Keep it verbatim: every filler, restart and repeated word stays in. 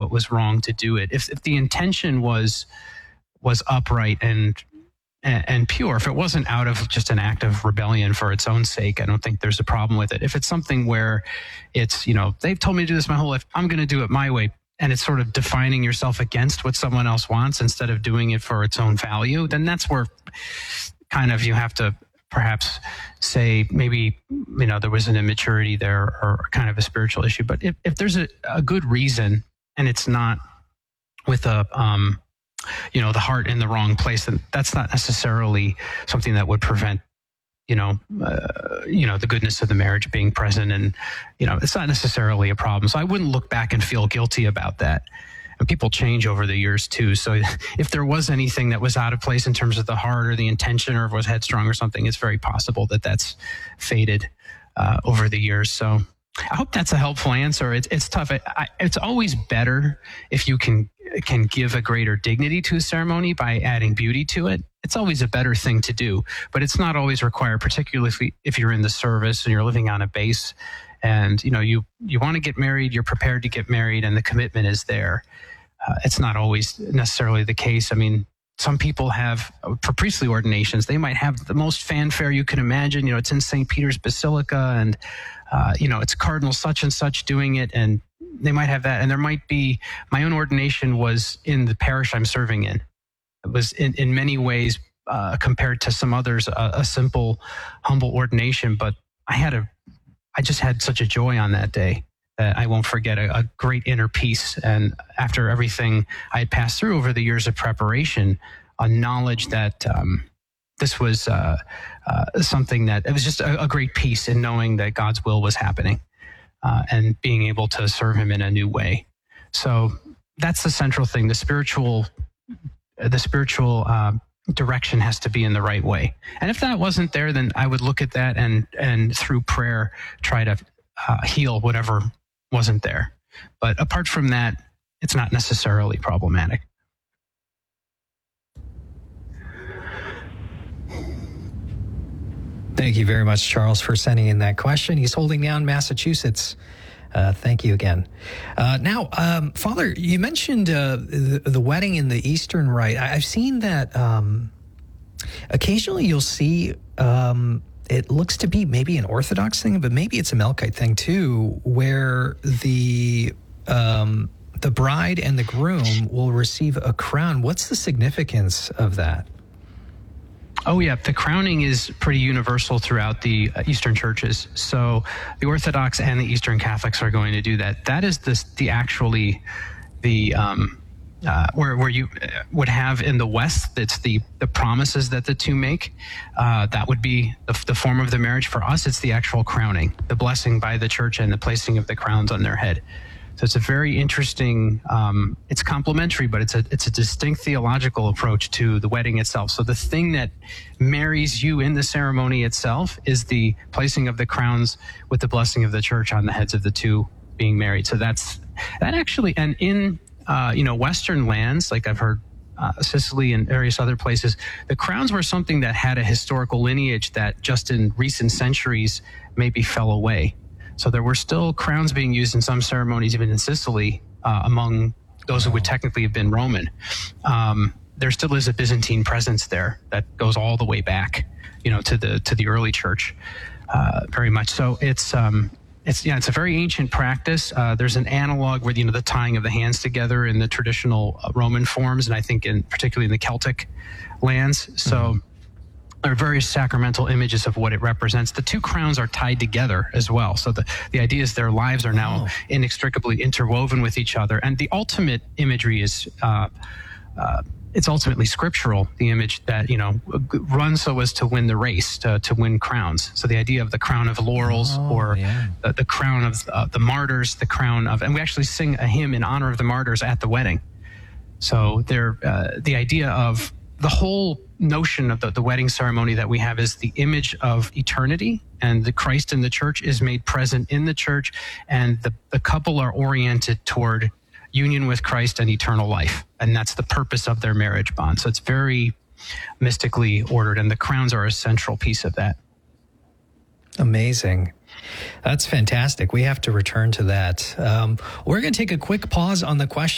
it was wrong to do it. If, if the intention was was upright and, and and pure, if it wasn't out of just an act of rebellion for its own sake, I don't think there's a problem with it. If it's something where it's, you know, they've told me to do this my whole life, I'm going to do it my way, and it's sort of defining yourself against what someone else wants instead of doing it for its own value, then that's where kind of you have to perhaps say maybe, you know, there was an immaturity there or kind of a spiritual issue. But if, if there's a, a good reason and it's not with a, um, you know, the heart in the wrong place, then that's not necessarily something that would prevent, you know, uh, you know, the goodness of the marriage being present. And, you know, it's not necessarily a problem. So I wouldn't look back and feel guilty about that. And people change over the years too. So if there was anything that was out of place in terms of the heart or the intention, or if it was headstrong or something, it's very possible that that's faded uh, over the years. So I hope that's a helpful answer. It's it's tough. I, I, it's always better if you can can give a greater dignity to a ceremony by adding beauty to it. It's always a better thing to do, but it's not always required, particularly if, we, if you're in the service and you're living on a base and, you know, you, you want to get married, you're prepared to get married, and the commitment is there. Uh, it's not always necessarily the case. I mean, some people have, for priestly ordinations, they might have the most fanfare you can imagine. You know, it's in Saint Peter's Basilica, and, uh, you know, it's Cardinal such and such doing it, and they might have that. And there might be, my own ordination was in the parish I'm serving in. It was in, in many ways, uh, compared to some others, a, a simple, humble ordination. But I had a, I just had such a joy on that day that I won't forget, a, a great inner peace. And after everything I had passed through over the years of preparation, a knowledge that um, this was uh, uh, something that, it was just a, a great peace in knowing that God's will was happening uh, and being able to serve him in a new way. So that's the central thing. The spiritual, the spiritual uh, direction has to be in the right way. And if that wasn't there, then I would look at that and, and through prayer, try to uh, heal whatever wasn't there. But apart from that, it's not necessarily problematic. Thank you very much, Charles, for sending in that question. He's holding down Massachusetts. Uh, thank you again. Uh, now, um, Father, you mentioned uh, the, the wedding in the Eastern Rite. I've seen that um, occasionally you'll see, um, it looks to be maybe an Orthodox thing, but maybe it's a Melkite thing too, where the um, the bride and the groom will receive a crown. What's the significance of that? Oh, yeah. The crowning is pretty universal throughout the uh, Eastern churches. So the Orthodox and the Eastern Catholics are going to do that. That is the, the actually the um, uh, where where you would have in the West, it's the, the promises that the two make. Uh, that would be the, the form of the marriage. For us, it's the actual crowning, the blessing by the church and the placing of the crowns on their head. So it's a very interesting, um, it's complementary, but it's a it's a distinct theological approach to the wedding itself. So the thing that marries you in the ceremony itself is the placing of the crowns with the blessing of the church on the heads of the two being married. So that's, that actually, and in, uh, you know, Western lands, like I've heard uh, Sicily and various other places, the crowns were something that had a historical lineage that just in recent centuries maybe fell away. So there were still crowns being used in some ceremonies, even in Sicily, uh, among those who would technically have been Roman. Um, there still is a Byzantine presence there that goes all the way back, you know, to the to the early church, uh, very much. So it's um, it's yeah, it's a very ancient practice. Uh, there's an analog with, you know, the tying of the hands together in the traditional uh, Roman forms, and I think in particularly in the Celtic lands. So. Mm-hmm. There are various sacramental images of what it represents. The two crowns are tied together as well. So the, the idea is their lives are now oh. inextricably interwoven with each other. And the ultimate imagery is, uh, uh, it's ultimately scriptural, the image that, you know, run so as to win the race, to, to win crowns. So the idea of the crown of laurels oh, or yeah. the, the crown of uh, the martyrs, the crown of, and we actually sing a hymn in honor of the martyrs at the wedding. So they're, uh, the idea of the whole notion of the, the wedding ceremony that we have is the image of eternity, and the Christ in the church is made present in the church, and the, the couple are oriented toward union with Christ and eternal life. And that's the purpose of their marriage bond. So it's very mystically ordered, and the crowns are a central piece of that. Amazing. That's fantastic. We have to return to that. Um, we're going to take a quick pause on the question.